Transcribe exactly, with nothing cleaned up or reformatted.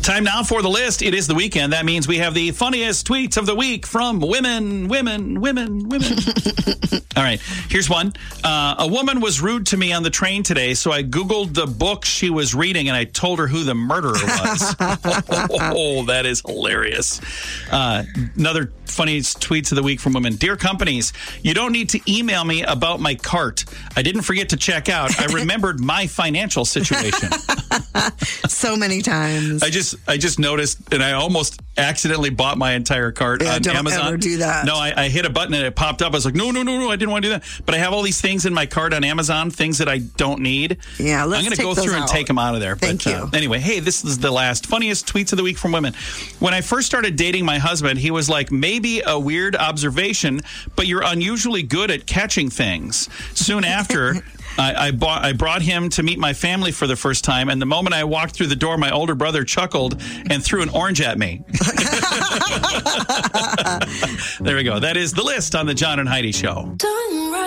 Time now for the list. It is the weekend. That means we have the funniest tweets of the week from women, women, women, women. All right, here's one. Uh, a woman was rude to me on the train today, so I Googled the book she was reading, and I told her who the murderer was. Oh, that is hilarious. Uh, another funniest tweets of the week from women. Dear companies, you don't need to email me about my cart. I didn't forget to check out. I remembered my financial situation. So many times. I just I just noticed, and I almost accidentally bought my entire cart yeah, on don't Amazon. Ever do that. No, I, I hit a button and it popped up. I was like, no, no, no, no, I didn't want to do that. But I have all these things in my cart on Amazon, things that I don't need. Yeah, let's I'm going to take go those through out. and take them out of there. Thank but, you. Uh, anyway, hey, this is the last funniest tweets of the week from women. When I first started dating my husband, he was like, maybe a weird observation, but you're unusually good at catching things. Soon after, I, I, bought, I brought him to meet my family for the first time, and the moment I walked through the door, my older brother chuckled and threw an orange at me. There we go. That is the list on the John and Heidi Show.